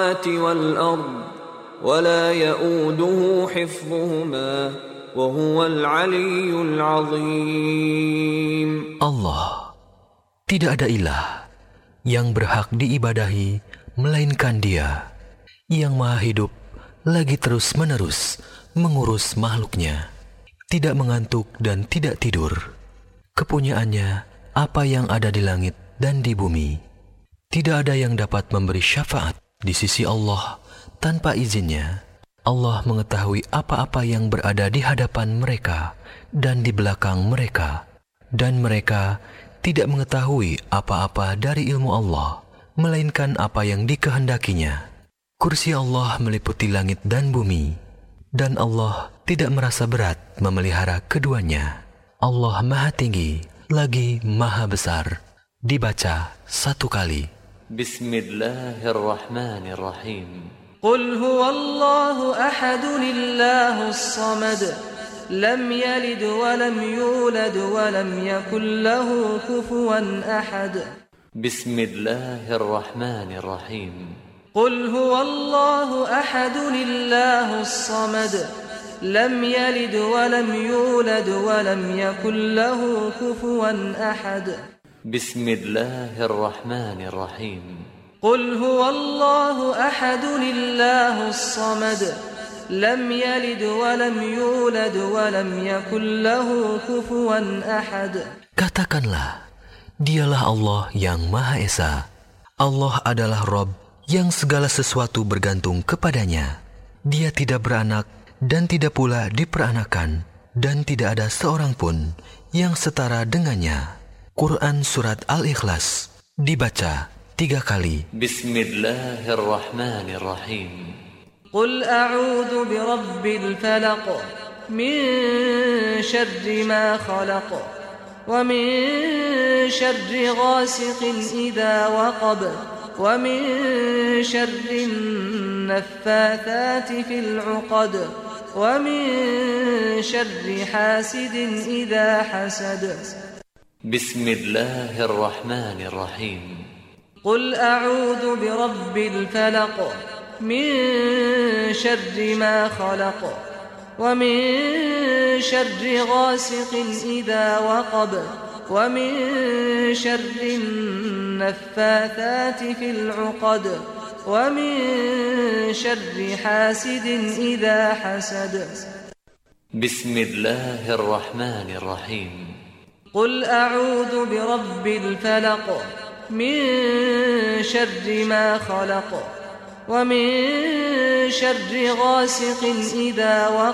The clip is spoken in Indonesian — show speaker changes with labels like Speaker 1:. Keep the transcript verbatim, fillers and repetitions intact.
Speaker 1: والأرض ولا يؤوده حفظهما وهو العلي العظيم.
Speaker 2: Allah, tidak ada ilah yang berhak diibadahi melainkan Dia, yang maha hidup lagi terus-menerus mengurus makhluknya, tidak mengantuk dan tidak tidur. Kepunyaannya apa yang ada di langit dan di bumi. Tidak ada yang dapat memberi syafaat di sisi Allah tanpa izinnya. Allah mengetahui apa-apa yang berada di hadapan mereka dan di belakang mereka, dan mereka tidak mengetahui apa-apa dari ilmu Allah, melainkan apa yang dikehendakinya. Kursi Allah meliputi langit dan bumi, dan Allah tidak merasa berat memelihara keduanya. Allah Maha Tinggi lagi Maha Besar. Dibaca satu kali.
Speaker 1: Bismillahirrahmanirrahim. Qul huwallahu ahad, Allahus samad, lam yalid wa lam yulad wa lam yakul lahu kufuwan ahad. Bismillahirrahmanirrahim. Qul huwallahu ahad, Allahus samad, lam yalid wa lam yulad wa lam yakul lahu kufuwan ahad. Bismillahirrahmanirrahim. Qul huwallahu ahad, Allahus samad, lam yalid wa lam yulad wa lam yakul lahu kufuwan ahad.
Speaker 2: Katakanlah, Dialah Allah yang Maha Esa. Allah adalah Rabb yang segala sesuatu bergantung kepadanya. Dia tidak beranak dan tidak pula diperanakan, dan tidak ada seorang pun yang setara dengannya. Quran Surat Al-Ikhlas, dibaca tiga kali.
Speaker 1: Bismillahirrahmanirrahim. Qul a'udhu birabbil falaq, min syarri ma khalaq, wa min syarri ghasiqin idha waqab, wa min syarri naffathati fil 'uqad, wa min syarri hasidin idha hasad. Bismillahirrahmanirrahim. Qul a'udhu birabbil falaq, min syarri ma khalaq, wa min syarri ghasiqin idha waqab, wa min syarri naffathati fil 'uqad, wa min syarri hasidin idha hasad. Bismillahirrahmanirrahim. Qul a'udhu birabbil falaq, min syarri ma khalaq, wa min syarri ghasiqin idha waqab.